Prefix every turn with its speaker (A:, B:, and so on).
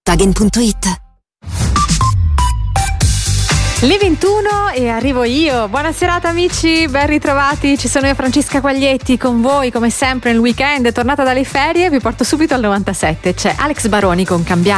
A: Volkswagen.it.
B: Le 21 e arrivo io. Buona serata amici, ben ritrovati. Ci sono io, Francesca Quaglietti, con voi come sempre nel weekend. Tornata dalle ferie, vi porto subito al 97. C'è Alex Baroni con Cambiare.